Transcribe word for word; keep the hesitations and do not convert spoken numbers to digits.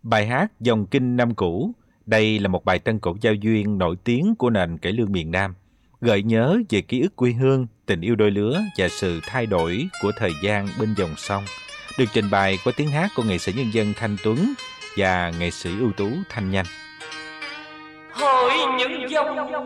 Bài hát Dòng Kinh Năm Cũ, đây là một bài tân cổ giao duyên nổi tiếng của nền cải lương miền Nam, gợi nhớ về ký ức quê hương, tình yêu đôi lứa và sự thay đổi của thời gian bên dòng sông, được trình bày qua tiếng hát của nghệ sĩ nhân dân Thanh Tuấn và nghệ sĩ ưu tú Thanh Nhanh. Hỡi những dòng